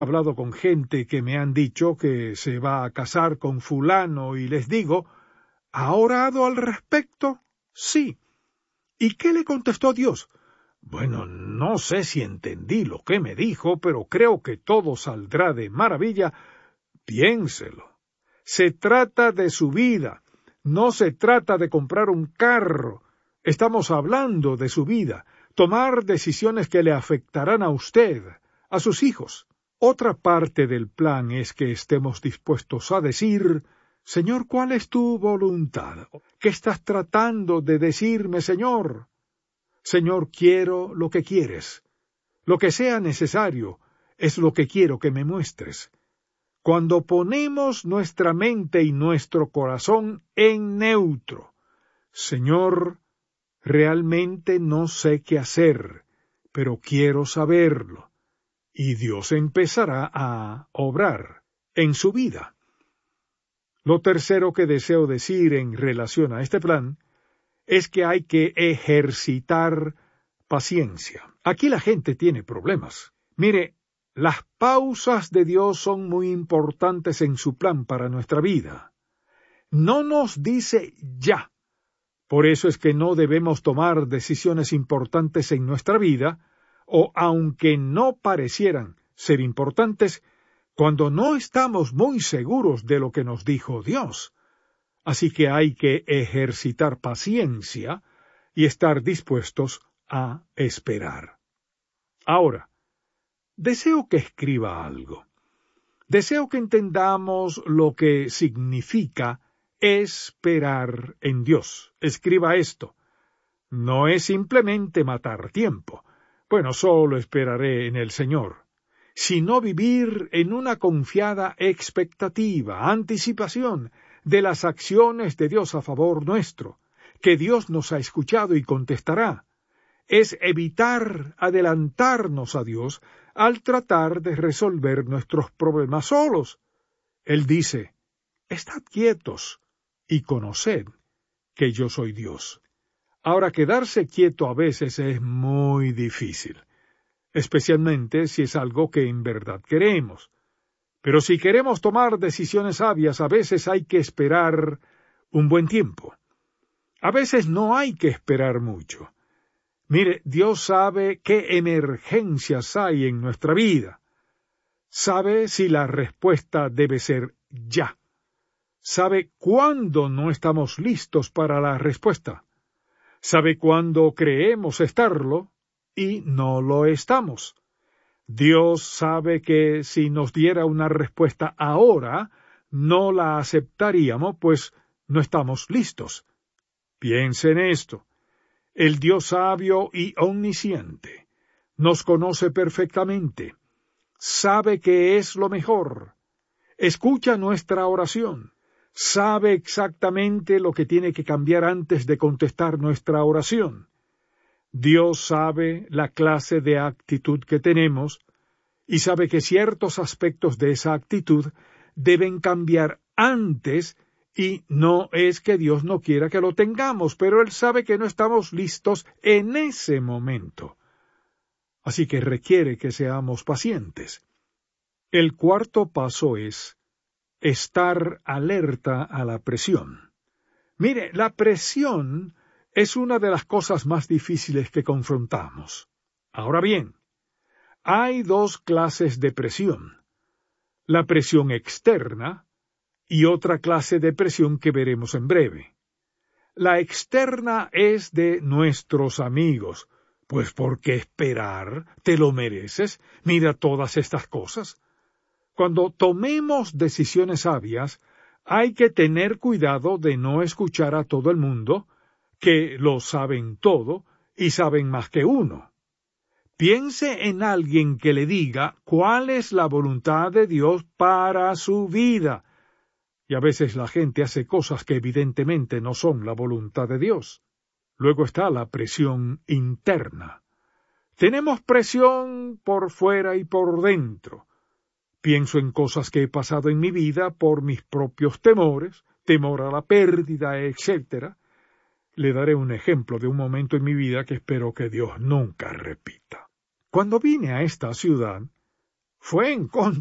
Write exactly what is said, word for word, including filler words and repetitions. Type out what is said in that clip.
hablado con gente que me han dicho que se va a casar con fulano y les digo, ¿ha orado al respecto? Sí. ¿Y qué le contestó Dios? Bueno, no sé si entendí lo que me dijo, pero creo que todo saldrá de maravilla. Piénselo. Se trata de su vida. No se trata de comprar un carro. Estamos hablando de su vida. Tomar decisiones que le afectarán a usted, a sus hijos. Otra parte del plan es que estemos dispuestos a decir, Señor, ¿cuál es tu voluntad? ¿Qué estás tratando de decirme, Señor? Señor, quiero lo que quieres. Lo que sea necesario es lo que quiero que me muestres. Cuando ponemos nuestra mente y nuestro corazón en neutro, Señor, realmente no sé qué hacer, pero quiero saberlo. Y Dios empezará a obrar en su vida. Lo tercero que deseo decir en relación a este plan es que hay que ejercitar paciencia. Aquí la gente tiene problemas. Mire, las pausas de Dios son muy importantes en su plan para nuestra vida. No nos dice ya. Por eso es que no debemos tomar decisiones importantes en nuestra vida, o aunque no parecieran ser importantes, cuando no estamos muy seguros de lo que nos dijo Dios. Así que hay que ejercitar paciencia y estar dispuestos a esperar. Ahora, deseo que escriba algo. Deseo que entendamos lo que significa esperar en Dios. Escriba esto. No es simplemente matar tiempo. Bueno, solo esperaré en el Señor, sino vivir en una confiada expectativa, anticipación de las acciones de Dios a favor nuestro, que Dios nos ha escuchado y contestará. Es evitar adelantarnos a Dios al tratar de resolver nuestros problemas solos. Él dice, estad quietos y conoced que yo soy Dios. Ahora, quedarse quieto a veces es muy difícil, especialmente si es algo que en verdad queremos. Pero si queremos tomar decisiones sabias, a veces hay que esperar un buen tiempo. A veces no hay que esperar mucho. Mire, Dios sabe qué emergencias hay en nuestra vida. Sabe si la respuesta debe ser ya. Sabe cuándo no estamos listos para la respuesta. Sabe cuándo creemos estarlo y no lo estamos. Dios sabe que si nos diera una respuesta ahora, no la aceptaríamos, pues no estamos listos. Piense en esto. El Dios sabio y omnisciente nos conoce perfectamente, sabe qué es lo mejor, escucha nuestra oración, sabe exactamente lo que tiene que cambiar antes de contestar nuestra oración. Dios sabe la clase de actitud que tenemos y sabe que ciertos aspectos de esa actitud deben cambiar antes. Y no es que Dios no quiera que lo tengamos, pero Él sabe que no estamos listos en ese momento. Así que requiere que seamos pacientes. El cuarto paso es estar alerta a la presión. Mire, la presión es una de las cosas más difíciles que confrontamos. Ahora bien, hay dos clases de presión. La presión externa, y otra clase de presión que veremos en breve. La externa es de nuestros amigos. Pues ¿por qué esperar? ¿Te lo mereces? Mira todas estas cosas. Cuando tomemos decisiones sabias, hay que tener cuidado de no escuchar a todo el mundo, que lo saben todo y saben más que uno. Piense en alguien que le diga cuál es la voluntad de Dios para su vida. Y a veces la gente hace cosas que evidentemente no son la voluntad de Dios. Luego está la presión interna. Tenemos presión por fuera y por dentro. Pienso en cosas que he pasado en mi vida por mis propios temores, temor a la pérdida, etcétera. Le daré un ejemplo de un momento en mi vida que espero que Dios nunca repita. Cuando vine a esta ciudad, Fue en contra